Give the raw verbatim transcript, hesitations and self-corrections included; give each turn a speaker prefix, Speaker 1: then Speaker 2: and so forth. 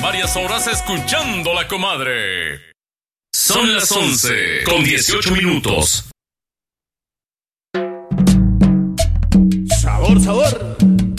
Speaker 1: varias horas escuchando La Comadre. Son las once con dieciocho minutos.
Speaker 2: Sabor, sabor.